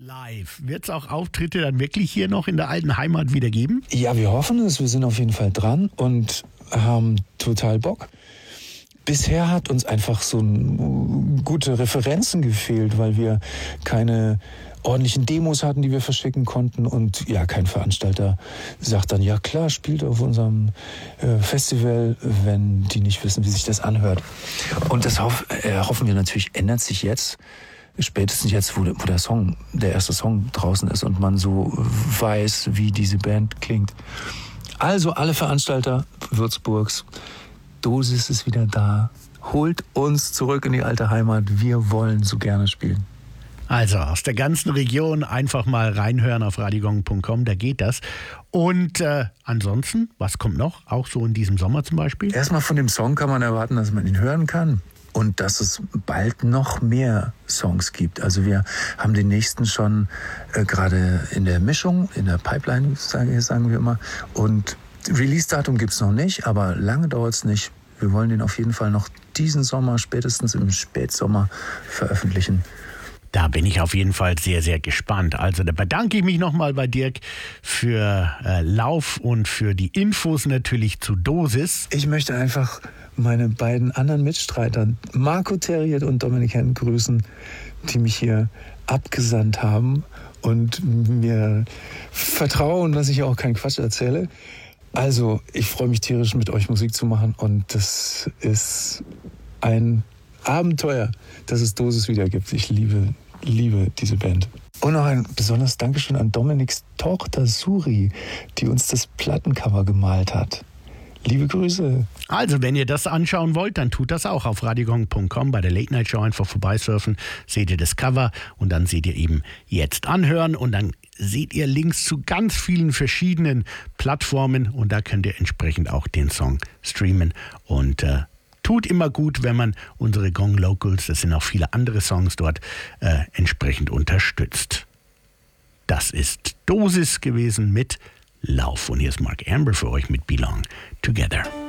Live. Wird es auch Auftritte dann wirklich hier noch in der alten Heimat wieder geben? Ja, wir hoffen es. Wir sind auf jeden Fall dran und haben total Bock. Bisher hat uns einfach so gute Referenzen gefehlt, weil wir keine ordentlichen Demos hatten, die wir verschicken konnten. Und ja, kein Veranstalter sagt dann, ja klar, spielt auf unserem Festival, wenn die nicht wissen, wie sich das anhört. Und das hoffen wir natürlich, ändert sich jetzt. Spätestens jetzt, wo der erste Song draußen ist und man so weiß, wie diese Band klingt. Also alle Veranstalter Würzburgs, Dosis ist wieder da. Holt uns zurück in die alte Heimat. Wir wollen so gerne spielen. Also aus der ganzen Region einfach mal reinhören auf radiogong.com, da geht das. Und ansonsten, was kommt noch? Auch so in diesem Sommer zum Beispiel? Erstmal von dem Song kann man erwarten, dass man ihn hören kann. Und dass es bald noch mehr Songs gibt. Also wir haben den nächsten schon gerade in der Mischung, in der Pipeline, sagen wir immer. Und Release-Datum gibt's noch nicht, aber lange dauert's nicht. Wir wollen den auf jeden Fall noch diesen Sommer, spätestens im Spätsommer, veröffentlichen. Da bin ich auf jeden Fall sehr, sehr gespannt. Also da bedanke ich mich nochmal bei Dirk für Lauf und für die Infos natürlich zu Dosis. Ich möchte einfach meine beiden anderen Mitstreiter, Marco Terriet und Dominik Henn, grüßen, die mich hier abgesandt haben und mir vertrauen, dass ich auch keinen Quatsch erzähle. Also, ich freue mich tierisch, mit euch Musik zu machen und das ist ein Abenteuer, dass es Dosis wieder gibt. Ich liebe diese Band. Und noch ein besonderes Dankeschön an Dominiks Tochter Suri, die uns das Plattencover gemalt hat. Liebe Grüße. Also, wenn ihr das anschauen wollt, dann tut das auch auf radiogong.com bei der Late Night Show. Einfach vorbeisurfen, seht ihr das Cover und dann seht ihr eben jetzt anhören und dann seht ihr Links zu ganz vielen verschiedenen Plattformen und da könnt ihr entsprechend auch den Song streamen und tut immer gut, wenn man unsere Gong Locals, das sind auch viele andere Songs dort, entsprechend unterstützt. Das ist Dosis gewesen mit Lauf. Und hier ist Mark Amber für euch mit Belong Together.